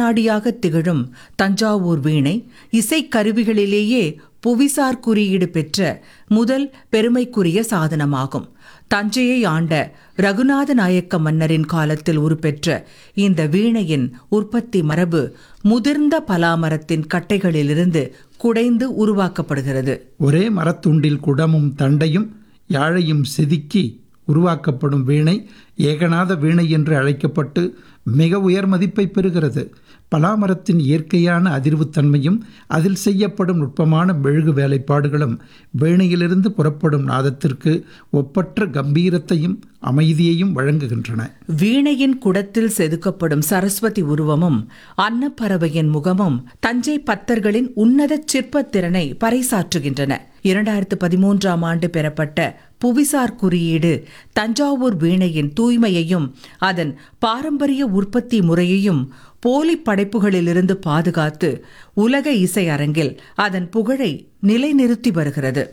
ஜீவநாடியாக திகழும் தஞ்சாவூர் வீணை இசைக்கருவிகளிலேயே புவிசார் குறியீடு பெற்ற முதல் பெருமைக்குரிய சாதனமாகும். தஞ்சையை ஆண்ட ரகுநாத நாயக்க மன்னரின் காலத்தில் உருப்பெற்ற இந்த வீணையின் உற்பத்தி மரபு முதிர்ந்த பலாமரத்தின் கட்டைகளிலிருந்து குடைந்து உருவாக்கப்படுகிறது. ஒரே மரத்துண்டில் குடமும் தண்டையும் யாழையும் செதுக்கி உருவாக்கப்படும் வீணை ஏகநாத வீணை என்று அழைக்கப்பட்டு மிக உயர் மதிப்பை பெறுகிறது. பலாமரத்தின் இயற்கையான அதிர்வுத்தன்மையும் அதில் செய்யப்படும் நுட்பமான மெழுகு வேலைப்பாடுகளும் வீணையிலிருந்து புறப்படும் நாதத்திற்கு ஒப்பற்ற கம்பீரத்தையும் அமைதியையும் வழங்குகின்றன. வீணையின் குடத்தில் செதுக்கப்படும் சரஸ்வதி உருவமும் அன்னப்பறவையின் முகமும் தஞ்சை பத்தர்களின் உன்னத சிற்பத்திறனை பறைசாற்றுகின்றன. 2013ஆம் ஆண்டு பெறப்பட்ட புவிசார் குறியீடு தஞ்சாவூர் வீணையின் தூய்மையையும் அதன் பாரம்பரிய உற்பத்தி முறையையும் போலி படைப்புகளிலிருந்து பாதுகாத்து உலக இசை அரங்கில் அதன் புகழை நிலைநிறுத்தி வருகிறது.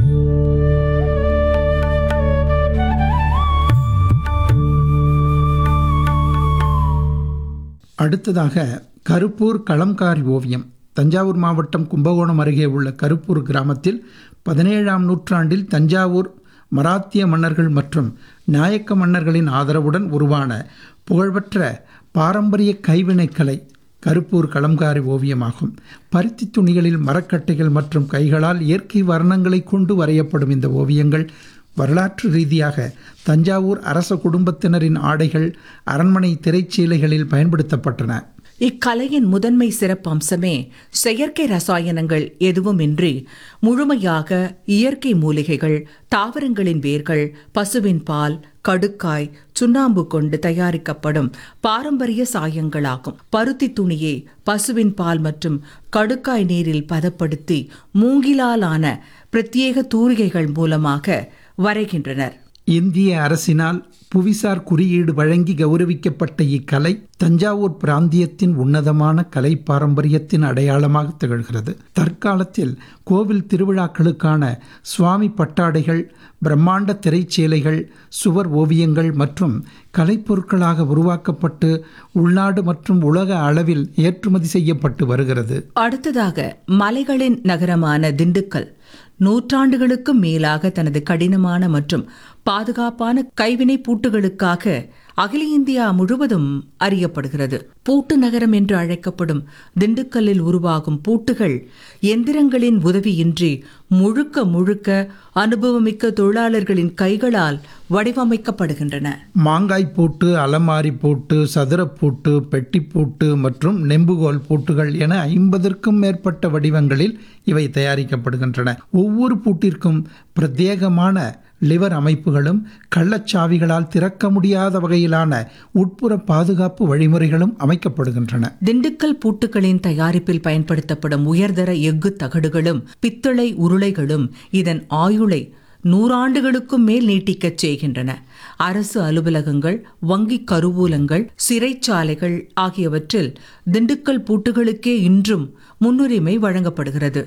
அடுத்ததாக கருப்பூர் களம்காரி ஓவியம். தஞ்சாவூர் மாவட்டம் கும்பகோணம் அருகே உள்ள கருப்பூர் கிராமத்தில் 17ஆம் நூற்றாண்டில் தஞ்சாவூர் மராத்திய மன்னர்கள் மற்றும் நாயக்க மன்னர்களின் ஆதரவுடன் உருவான புகழ்பெற்ற பாரம்பரிய கைவினைக்கலை கருப்பூர் களம்காரி ஓவியமாகும். பருத்தி துணிகளில் மரக்கட்டைகள் மற்றும் கைகளால் இயற்கை வர்ணங்களை கொண்டு வரையப்படும் இந்த ஓவியங்கள் வரலாற்று ரீதியாக தஞ்சாவூர் அரச குடும்பத்தினரின் ஆடைகள், அரண்மனை திரைச்சீலைகளில் பயன்படுத்தப்பட்டன. இக்கலையின் முதன்மை சிறப்பம்சமே செயற்கை ரசாயனங்கள் எதுவுமின்றி முழுமையாக இயற்கை மூலிகைகள், தாவரங்களின் வேர்கள், பசுவின் பால், கடுக்காய், சுண்ணாம்பு கொண்டு தயாரிக்கப்படும் பாரம்பரிய சாயங்களாகும். பருத்தி துணியை பசுவின் பால் மற்றும் கடுக்காய் நீரில் பதப்படுத்தி மூங்கிலாலான பிரத்யேக தூரிகைகள் மூலமாக வரைகின்றனர். இந்திய அரசினால் புவிசார் குறியீடு வழங்கி கௌரவிக்கப்பட்ட இக்கலை தஞ்சாவூர் பிராந்தியத்தின் உன்னதமான கலை பாரம்பரியத்தின் அடையாளமாக திகழ்கிறது. தற்காலத்தில் கோவில் திருவிழாக்களுக்கான சுவாமி பட்டாடைகள், பிரம்மாண்ட திரைச்சீலைகள், சுவர் ஓவியங்கள் மற்றும் கலைப்பொருட்களாக உருவாக்கப்பட்டு உள்நாடு மற்றும் உலக அளவில் ஏற்றுமதி செய்யப்பட்டு வருகிறது. அடுத்ததாக மலைகளின் நகரமான திண்டுக்கல் நூற்றாண்டுகளுக்கு மேலாக தனது கடினமான மற்றும் பாதுகாப்பான கைவினை பூட்டுகளுக்காக அகில இந்தியா முழுவதும் அறியப்படுகிறது. பூட்டு நகரம் என்று அழைக்கப்படும் திண்டுக்கல்லில் உருவாகும் பூட்டுகள் எந்திரங்களின் உதவியின்றி முழுக்க முழுக்க அனுபவமிக்க தொழிலாளர்களின் கைகளால் வடிவமைக்கப்படுகின்றன. மாங்காய் பூட்டு, அலமாரி பூட்டு, சதுரப்பூட்டு, பெட்டிப்பூட்டு மற்றும் நெம்புகோல் பூட்டுகள் என 50க்கும் மேற்பட்ட வடிவங்களில் இவை தயாரிக்கப்படுகின்றன. ஒவ்வொரு பூட்டிற்கும் பிரத்யேகமான லிவர் அமைப்புகளும் கள்ளச்சாவிகளால் திறக்க முடியாத வகையிலான உட்புற பாதுகாப்பு வழிமுறைகளும் அமைக்கப்படுகின்றன. திண்டுக்கல் பூட்டுகளின் தயாரிப்பில் பயன்படுத்தப்படும் உயர்தர எஃகு தகடுகளும் பித்தளை உருளைகளும் இதன் ஆயுளை 100 ஆண்டுகளுக்கும் மேல் நீட்டிக்கச் செய்கின்றன. அரசு அலுவலகங்கள், வங்கி கருவூலங்கள், சிறைச்சாலைகள் ஆகியவற்றில் திண்டுக்கல் பூட்டுகளுக்கே இன்றும் முன்னுரிமை வழங்கப்படுகிறது.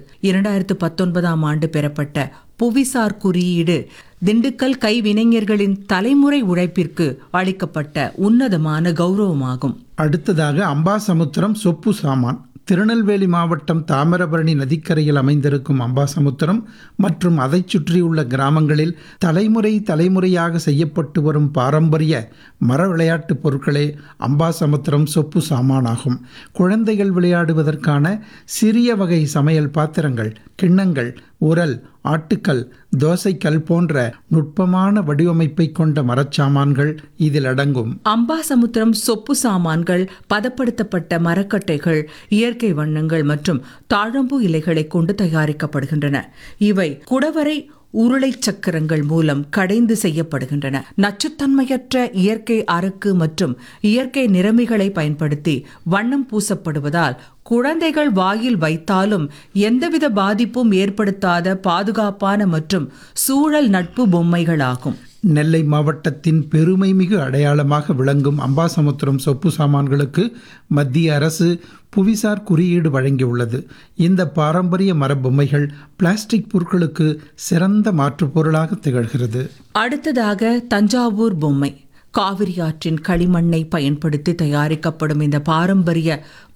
2019ஆம் ஆண்டு பெறப்பட்ட புவிசார் குறியீடு திண்டுக்கல் கைவினைஞர்களின் தலைமுறை உழைப்பிற்கு அளிக்கப்பட்ட உன்னதமான கௌரவமாகும். அடுத்ததாக அம்பாசமுத்திரம் சொப்பு சாமான். திருநெல்வேலி மாவட்டம் தாமிரபரணி நதிக்கரையில் அமைந்திருக்கும் அம்பாசமுத்திரம் மற்றும் அதை சுற்றியுள்ள கிராமங்களில் தலைமுறையாக செய்யப்பட்டு வரும் பாரம்பரிய மர விளையாட்டு பொருட்களே அம்பாசமுத்திரம் சொப்பு சாமானாகும். குழந்தைகள் விளையாடுவதற்கான சிறிய வகை சமையல் பாத்திரங்கள், கிண்ணங்கள், உரல், ஆட்டுக்கல், தோசைக்கல் போன்ற நுட்பமான வடிவமைப்பை கொண்ட மரச்சாமான்கள் இதில் அடங்கும். அம்பாசமுத்திரம் சொப்பு சாமான்கள் பதப்படுத்தப்பட்ட மரக்கட்டைகள், இயற்கை வண்ணங்கள் மற்றும் தாழம்பூ இலைகளை கொண்டு தயாரிக்கப்படுகின்றன. இவை குடவரை உருளை சக்கரங்கள் மூலம் கடைந்து செய்யப்படுகின்றன. நச்சுத்தன்மையற்ற இயற்கை அரக்கு மற்றும் இயற்கை நிறமிகளை பயன்படுத்தி வண்ணம் பூசப்படுவதால் குழந்தைகள் வாயில் வைத்தாலும் எந்தவித பாதிப்பும் ஏற்படுத்தாத பாதுகாப்பான மற்றும் சூழல் நட்பு பொம்மைகளாகும். நெல்லை மாவட்டத்தின் பெருமை மிகு அடையாளமாக விளங்கும் அம்பாசமுத்திரம் சொப்பு சாமான்களுக்கு மத்திய அரசு புவிசார் குறியீடு வழங்கியுள்ளது. இந்த பாரம்பரிய மரபொம்மைகள் பிளாஸ்டிக் பொருட்களுக்கு சிறந்த மாற்றுப் பொருளாக திகழ்கிறது. அடுத்ததாக தஞ்சாவூர் பொம்மை. காவிரி ஆற்றின் களிமண்ணை பயன்படுத்தி தயாரிக்கப்படும் இந்த பாரம்பரிய